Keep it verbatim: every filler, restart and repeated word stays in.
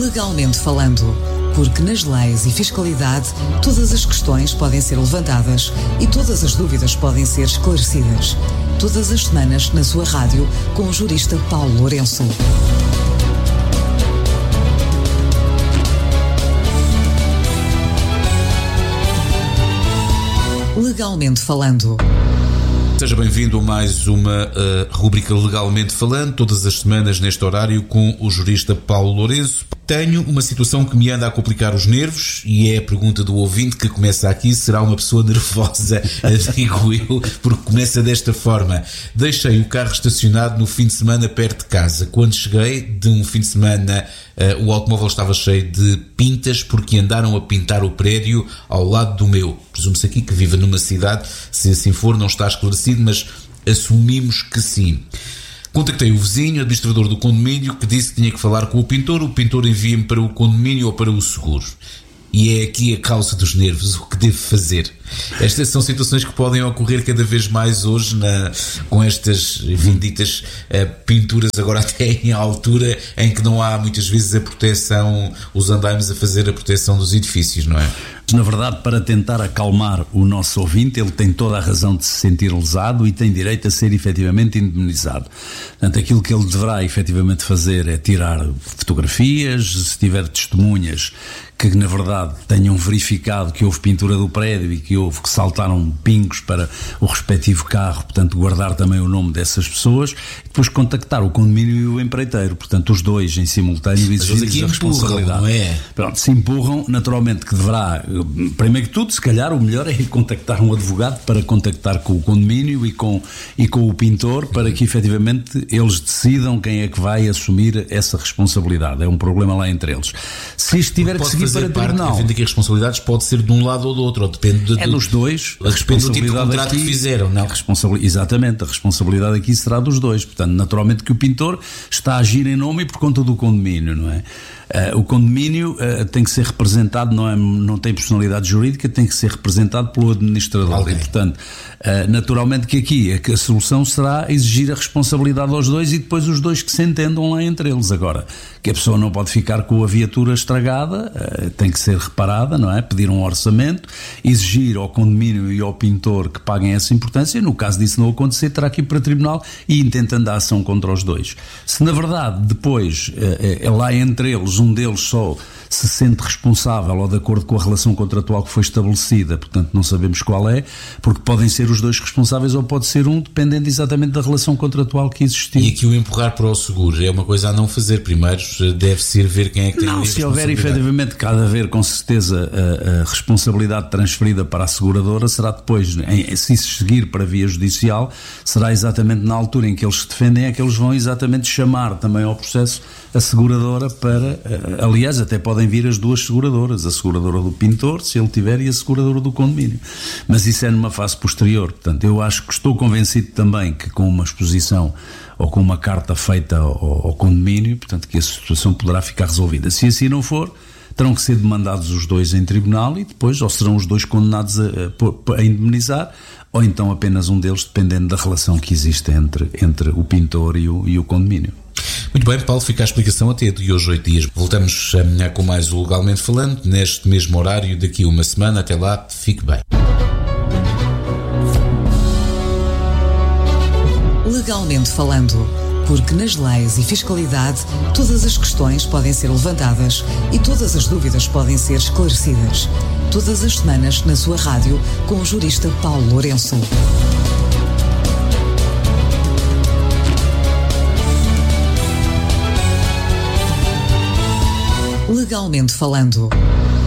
Legalmente falando, porque nas leis e fiscalidade todas as questões podem ser levantadas e todas as dúvidas podem ser esclarecidas. Todas as semanas na sua rádio com o jurista Paulo Lourenço. Legalmente falando. Seja bem-vindo a mais uma uh, rubrica Legalmente Falando, todas as semanas neste horário com o jurista Paulo Lourenço. Tenho uma situação que me anda a complicar os nervos e é a pergunta do ouvinte que começa aqui. Será uma pessoa nervosa, digo eu, porque começa desta forma. Deixei o carro estacionado no fim de semana perto de casa. Quando cheguei de um fim de semana, uh, o automóvel estava cheio de pintas porque andaram a pintar o prédio ao lado do meu. Presume-se aqui que viva numa cidade, se assim for não está esclarecido, mas assumimos que sim. Contactei o vizinho, administrador do condomínio, que disse que tinha que falar com o pintor. O pintor envia-me para o condomínio ou para o seguro. E é aqui a causa dos nervos, o que devo fazer? Estas são situações que podem ocorrer cada vez mais hoje na, com estas vinditas uh, pinturas, agora até em altura em que não há muitas vezes a proteção, os andaimes a fazer a proteção dos edifícios, não é? Na verdade, para tentar acalmar o nosso ouvinte, ele tem toda a razão de se sentir lesado e tem direito a ser efetivamente indemnizado. Portanto, aquilo que ele deverá efetivamente fazer é tirar fotografias, se tiver testemunhas que na verdade tenham verificado que houve pintura do prédio e que houve que saltaram pingos para o respectivo carro, portanto guardar também o nome dessas pessoas e depois contactar o condomínio e o empreiteiro, portanto os dois em simultâneo exigir a responsabilidade. Não é? Pronto, se empurram, naturalmente que deverá, primeiro que tudo, se calhar o melhor é contactar um advogado para contactar com o condomínio e com, e com o pintor para que efetivamente eles decidam quem é que vai assumir essa responsabilidade. É um problema lá entre eles. Se isto tiver que seguir para tribunal, havendo aqui responsabilidades, pode ser de um lado ou do outro, ou depende de, é dos dois. A depende do tipo de contrato aqui, que fizeram, não? Responsabil... Exatamente, a responsabilidade aqui será dos dois. Portanto, naturalmente que o pintor está a agir em nome e por conta do condomínio, não é? Uh, o condomínio uh, tem que ser representado, não, é, não tem personalidade jurídica, tem que ser representado pelo administrador. Okay. E, portanto, uh, naturalmente que aqui a, a solução será exigir a responsabilidade aos dois e depois os dois que se entendam lá entre eles. Agora, que a pessoa não pode ficar com a viatura estragada, uh, tem que ser reparada, não é? Pedir um orçamento, exigir ao condomínio e ao pintor que paguem essa importância. No caso disso não acontecer, terá que ir para o tribunal e intentando a ação contra os dois. Se na verdade depois uh, é lá entre eles um deles só se sente responsável ou de acordo com a relação contratual que foi estabelecida, portanto não sabemos qual é, porque podem ser os dois responsáveis ou pode ser um, dependendo exatamente da relação contratual que existiu. E aqui o empurrar para o seguro é uma coisa a não fazer. Primeiro deve ser ver quem é que tem não, a se houver efetivamente que há de haver com certeza a, a responsabilidade transferida para a seguradora, será depois, em, se isso seguir para via judicial, será exatamente na altura em que eles se defendem é que eles vão exatamente chamar também ao processo a seguradora para, aliás até podem vir as duas seguradoras, a seguradora do pintor, se ele tiver, e a seguradora do condomínio. Mas isso é numa fase posterior. Portanto, eu acho que estou convencido também que com uma exposição ou com uma carta feita ao, ao condomínio, portanto, que a situação poderá ficar resolvida. Se assim não for, terão que ser demandados os dois em tribunal e depois ou serão os dois condenados a, a, a indemnizar ou então apenas um deles, dependendo da relação que existe entre, entre o pintor e o, e o condomínio. Muito bem, Paulo, fica a explicação até de hoje, oito dias. Voltamos amanhã com mais o Legalmente Falando, neste mesmo horário, daqui a uma semana. Até lá, fique bem. Legalmente falando, porque nas leis e fiscalidade todas as questões podem ser levantadas e todas as dúvidas podem ser esclarecidas. Todas as semanas na sua rádio com o jurista Paulo Lourenço. Legalmente falando.